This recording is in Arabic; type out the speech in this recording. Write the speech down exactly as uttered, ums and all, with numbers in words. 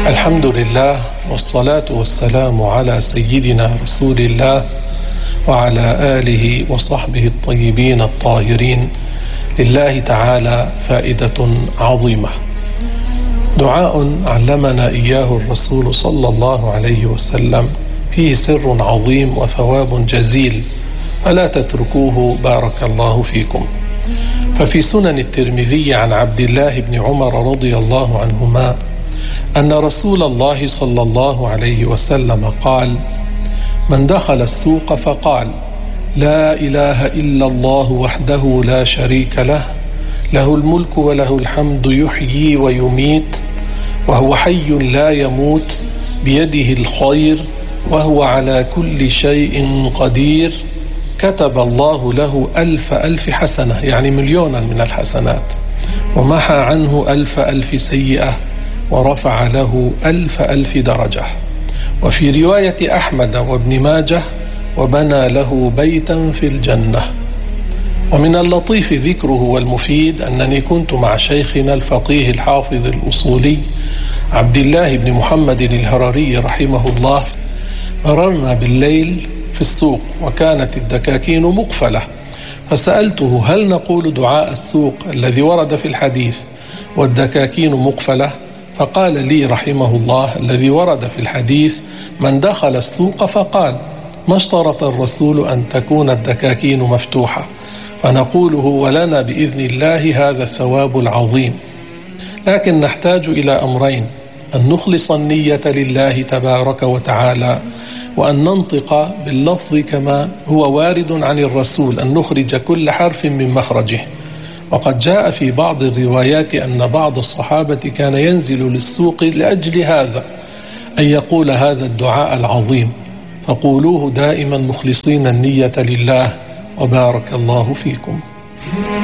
الحمد لله والصلاة والسلام على سيدنا رسول الله وعلى آله وصحبه الطيبين الطاهرين. لله تعالى فائدة عظيمة. دعاء علمنا إياه الرسول صلى الله عليه وسلم فيه سر عظيم وثواب جزيل، فلا تتركوه بارك الله فيكم. ففي سنن الترمذي عن عبد الله بن عمر رضي الله عنهما أن رسول الله صلى الله عليه وسلم قال: من دخل السوق فقال: لا إله إلا الله وحده لا شريك له، له الملك وله الحمد يحيي ويميت وهو حي لا يموت، بيده الخير وهو على كل شيء قدير، كتب الله له ألف ألف حسنة، يعني مليونا من الحسنات، ومحى عنه ألف ألف سيئة، ورفع له ألف ألف درجة. وفي رواية أحمد وابن ماجه: وبنى له بيتا في الجنة. ومن اللطيف ذكره والمفيد أنني كنت مع شيخنا الفقيه الحافظ الأصولي عبد الله بن محمد الهرري رحمه الله، مررنا بالليل في السوق وكانت الدكاكين مقفلة، فسألته: هل نقول دعاء السوق الذي ورد في الحديث والدكاكين مقفلة؟ فقال لي رحمه الله: الذي ورد في الحديث من دخل السوق فقال. ما اشترط الرسول أن تكون الدكاكين مفتوحة، فنقوله ولنا بإذن الله هذا الثواب العظيم. لكن نحتاج إلى أمرين: أن نخلص النية لله تبارك وتعالى، وأن ننطق باللفظ كما هو وارد عن الرسول، أن نخرج كل حرف من مخرجه. وقد جاء في بعض الروايات أن بعض الصحابة كان ينزل للسوق لأجل هذا، أن يقول هذا الدعاء العظيم، فقولوه دائما مخلصين النية لله، وبارك الله فيكم.